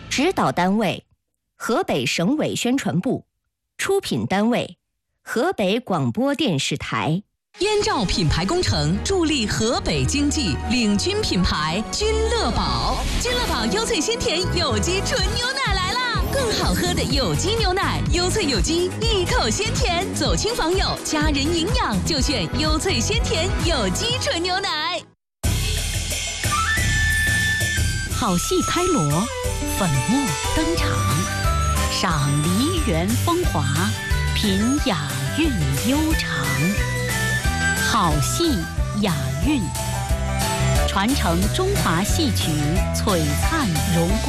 指导单位：河北省委宣传部，出品单位：河北广播电视台。 燕赵品牌工程助力河北经济，领军品牌君乐宝。君乐宝优萃鲜甜有机纯牛奶来啦！更好喝的有机牛奶，优萃有机，一口鲜甜。走亲访友，家人营养就选优萃鲜甜有机纯牛奶。好戏开锣，粉墨登场，赏梨园风华，品雅韵悠长。好戏雅韵，传承中华戏曲璀璨荣光。